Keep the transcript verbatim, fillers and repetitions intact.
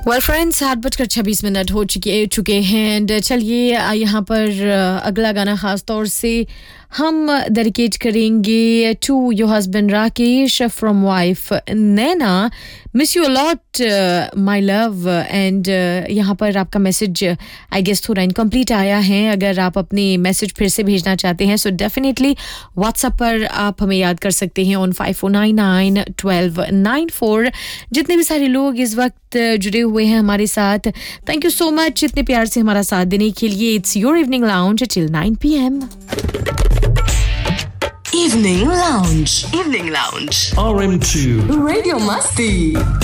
Well friends, आठ बजकर छब्बीस मिनट हो चुके चुके हैं एंड चलिए यहाँ पर अगला गाना ख़ास तौर से हम डेडिकेट करेंगे to your husband Rakesh from wife Naina. Miss you a lot my love. And यहाँ पर आपका मैसेज आई गेस थोड़ा इनकम्प्लीट आया है. अगर आप अपनी मैसेज फिर से भेजना चाहते हैं सो डेफिनेटली व्हाट्सएप पर आप हमें याद कर सकते हैं on five four nine nine twelve nine four. जितने भी सारे लोग इस वक्त जुड़े हुए हैं हमारे साथ, थैंक यू सो मच इतने प्यार से हमारा साथ देने के लिए. It's your evening lounge till nine P M. Evening Lounge. Evening Lounge. R M two. Radio Masti.